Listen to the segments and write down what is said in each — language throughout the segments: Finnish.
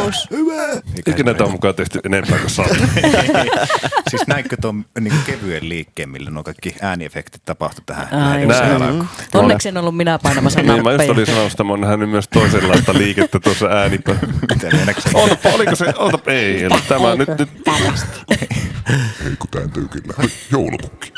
Kokous. Hyvä. Ikinä tämä on mukaan tehty enempää kuin saa. Siis näinkö tuon niin kevyen liikkeen, millä nuo kaikki ääniefektit tapahtui tähän Ai, lähetyksen alkuun? Onneksi en ollut minä painamassa Niin, mä just nappeja. olin sanonut, että mä oon nähnyt myös toisenlaista liikettä tuossa äänipäässä. Miten meneekö? Ootapa, oliko se? Ei, eli tämä nyt. Ei kun tääntyy kyllä joulupukki.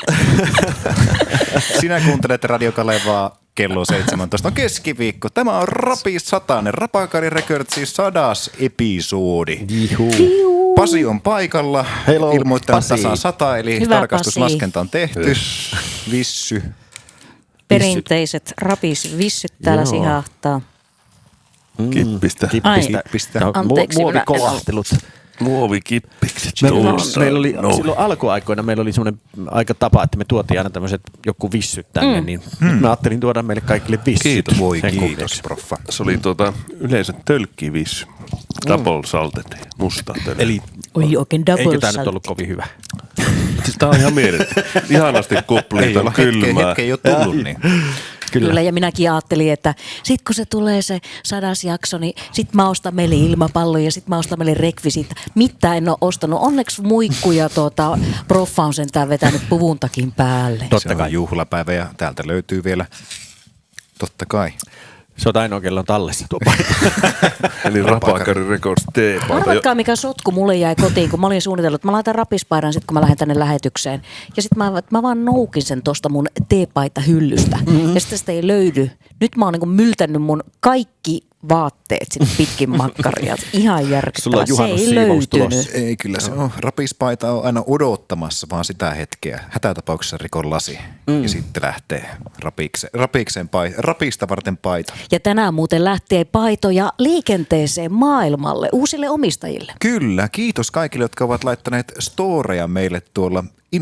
Sinä kuuntelet Radio Kalevaa kello 17. On keskiviikko. Tämä on Rapi 100, Rapakari Recordsin 100. episodi. Pasi on paikalla. Hello, Ilmoittanut Pasi. tasan 100, eli Hyvä, tarkastuslaskenta on tehty. Vissy. Perinteiset rapisvissyt täällä Joo. sihahtaa. Kippistä. Kippistä. No, Anteeksi, muovikolahtelut. Muovikippikset. Meillä oli silloin alkuaikoina meillä oli semmoinen aika tapa, että me tuotiin aina tämmöiset joku vissyt tänne, niin nyt mä ajattelin tuoda meille kaikille vissyt. Kiitos. Voi sen kiitos, kunniaksi. proffa. Se oli yleensä tölkkivis. Double salted. Musta tölkki. Eli Oi oikein double eikö tämä nyt salt. ollut kovin hyvä? Siis tää on ihan mielettä. Ihanasti kuplii, on kylmää. Hetken ei ole tullut, niin. Kyllä, ja minäkin ajattelin, että sit kun se tulee se 100. jakso, niin sit mä ostan meille ilmapallon ja sit mä ostan meille rekvisiitä. Mitä en ole ostanut. Onneksi muikku ja proffa on sentään vetänyt puvun takin päälle. Se on juhlapäivä ja täältä löytyy vielä, totta kai. Se on ainoa, kello on tallessa tuo paita. Eli Rapakari Records teepaita. Arvatkaa, mikä sotku mulle jäi kotiin, kun mä olin suunnitellut, että mä laitan rapispaidan sit, kun mä lähden tänne lähetykseen. Ja sit mä vaan noukin sen tosta mun teepaita hyllystä. Ja sitten sitä ei löydy. Nyt mä oon niin myltännyt mun kaikki vaatteet sit pitkin makkaria. Ihan Sulla järkyttävää. on Se ei juhannussiivous tulossa. löytynyt. Ei kyllä se on. Rapispaita on aina odottamassa vaan sitä hetkeä. Hätätapauksessa rikon lasi ja sitten lähtee rapista varten paita. Ja tänään muuten lähtee paitoja liikenteeseen maailmalle, uusille omistajille. Kyllä, kiitos kaikille, jotka ovat laittaneet storeja meille tuolla